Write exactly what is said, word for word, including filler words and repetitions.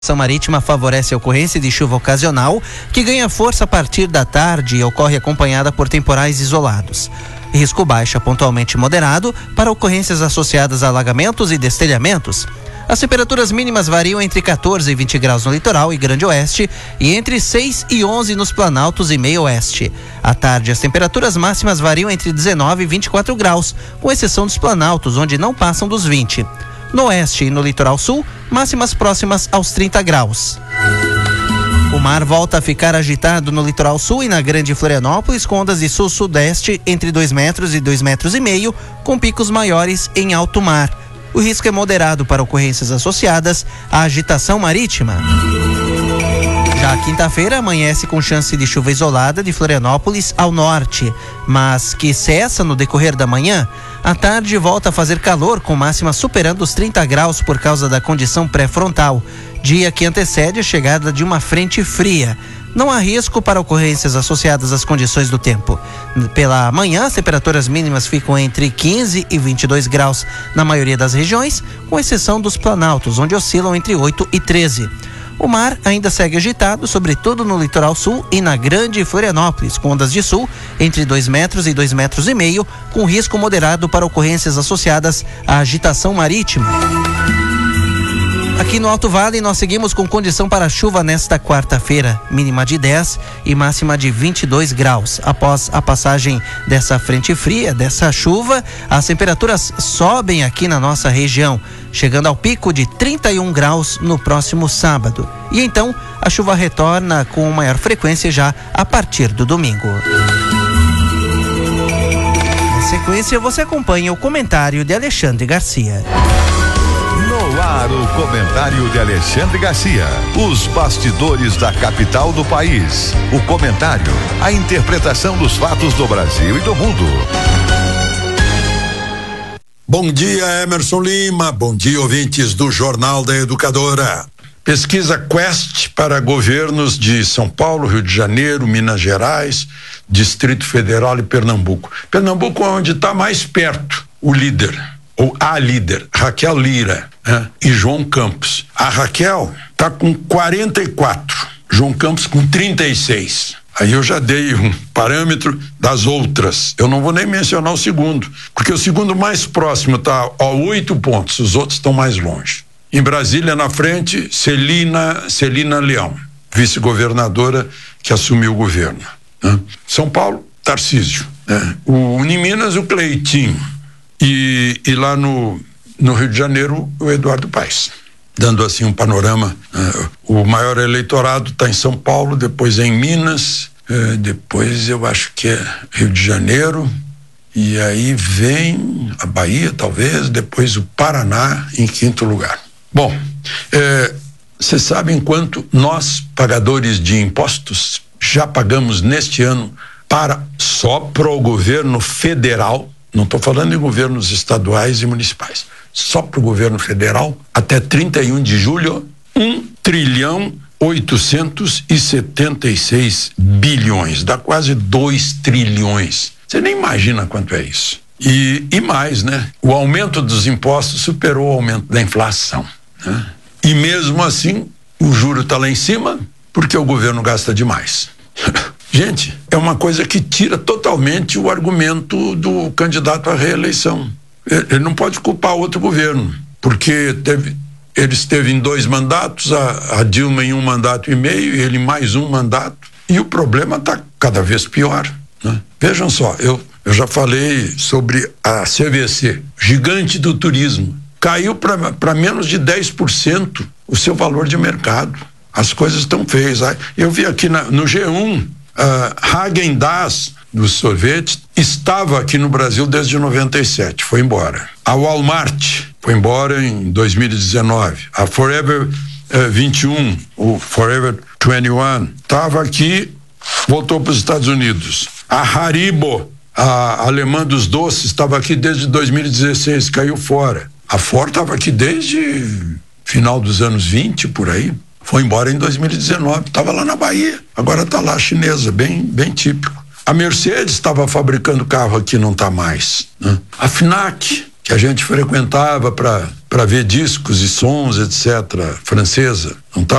A marítima favorece a ocorrência de chuva ocasional, que ganha força a partir da tarde e ocorre acompanhada por temporais isolados. Risco baixo a pontualmente moderado para ocorrências associadas a alagamentos e destelhamentos. As temperaturas mínimas variam entre quatorze e vinte graus no litoral e grande oeste e entre seis e onze nos planaltos e meio oeste. À tarde, as temperaturas máximas variam entre dezenove e vinte e quatro graus, com exceção dos planaltos, onde não passam dos vinte. No oeste e no litoral sul, máximas próximas aos trinta graus. O mar volta a ficar agitado no litoral sul e na Grande Florianópolis, com ondas de sul-sudeste entre dois metros e dois metros e meio, com picos maiores em alto mar. O risco é moderado para ocorrências associadas à agitação marítima. Já quinta-feira amanhece com chance de chuva isolada de Florianópolis ao norte, mas que cessa no decorrer da manhã. À tarde volta a fazer calor, com máxima superando os trinta graus por causa da condição pré-frontal, dia que antecede a chegada de uma frente fria. Não há risco para ocorrências associadas às condições do tempo. Pela manhã, as temperaturas mínimas ficam entre quinze e vinte e dois graus na maioria das regiões, com exceção dos planaltos, onde oscilam entre oito e treze. O mar ainda segue agitado, sobretudo no litoral sul e na Grande Florianópolis, com ondas de sul entre dois metros e dois metros e meio, com risco moderado para ocorrências associadas à agitação marítima. Aqui no Alto Vale nós seguimos com condição para chuva nesta quarta-feira, mínima de dez e máxima de vinte e dois graus. Após a passagem dessa frente fria, dessa chuva, as temperaturas sobem aqui na nossa região, chegando ao pico de trinta e um graus no próximo sábado. E então a chuva retorna com maior frequência já a partir do domingo. Na sequência você acompanha o comentário de Alexandre Garcia. No ar, o comentário de Alexandre Garcia. Os bastidores da capital do país. O comentário, a interpretação dos fatos do Brasil e do mundo. Bom dia, Emerson Lima. Bom dia, ouvintes do Jornal da Educadora. Pesquisa Quest para governos de São Paulo, Rio de Janeiro, Minas Gerais, Distrito Federal e Pernambuco. Pernambuco é onde está mais perto o líder, ou a líder, Raquel Lira, né? E João Campos. A Raquel está com quarenta e quatro, João Campos com trinta e seis. Aí eu já dei um parâmetro das outras. Eu não vou nem mencionar o segundo, porque o segundo mais próximo está a oito pontos, os outros estão mais longe. Em Brasília, na frente, Celina, Celina Leão, vice-governadora que assumiu o governo, né? São Paulo, Tarcísio, né? O Uniminas, o Cleitinho. E, e lá no, no Rio de Janeiro, o Eduardo Paes. Dando assim um panorama, uh, o maior eleitorado está em São Paulo, depois é em Minas, uh, depois eu acho que é Rio de Janeiro, e aí vem a Bahia, talvez, depois o Paraná em quinto lugar. Bom, vocês uh, sabem quanto nós, pagadores de impostos, já pagamos neste ano para só para o governo federal? Não estou falando em governos estaduais e municipais. Só para o governo federal, até trinta e um de julho, um trilhão oitocentos e setenta e seis bilhões. Dá quase dois trilhões. Você nem imagina quanto é isso. E, e mais, né? O aumento dos impostos superou o aumento da inflação, né? E mesmo assim, o juro está lá em cima porque o governo gasta demais. Gente, é uma coisa que tira totalmente o argumento do candidato à reeleição. Ele não pode culpar outro governo, porque teve, ele esteve em dois mandatos, a, a Dilma em um mandato e meio, ele mais um mandato, e o problema está cada vez pior, né? Vejam só, eu, eu já falei sobre a C V C, gigante do turismo, caiu para menos de dez por cento o seu valor de mercado. As coisas estão feias. Eu vi aqui na, no G um, Uh, Häagen-Dazs, do sorvete, estava aqui no Brasil desde noventa e sete, foi embora. A Walmart foi embora em dois mil e dezenove. A Forever uh, vinte e um, o Forever vinte e um, estava aqui, voltou para os Estados Unidos. A Haribo, a alemã dos doces, estava aqui desde dois mil e dezesseis, caiu fora. A Ford estava aqui desde final dos anos vinte, por aí. Foi embora em dois mil e dezenove, estava lá na Bahia, agora está lá, chinesa, bem, bem típico. A Mercedes estava fabricando carro aqui, não está mais, né? A Fnac, que que a gente frequentava para para ver discos e sons, etcétera, francesa. Não tá